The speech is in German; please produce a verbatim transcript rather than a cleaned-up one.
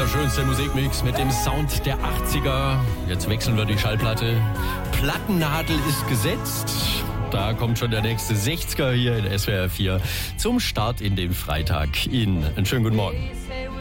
der schönste Musikmix mit dem Sound der achtziger. Jetzt wechseln wir die Schallplatte. Plattennadel ist gesetzt. Da kommt schon der nächste sechziger hier in S W R vier zum Start in den Freitag. Ihnen einen schönen guten Morgen.